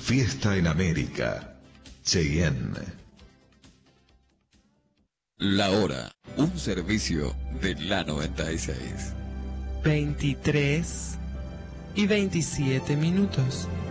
Fiesta en América. Cheyenne. La hora, un servicio de la 96. 23:27.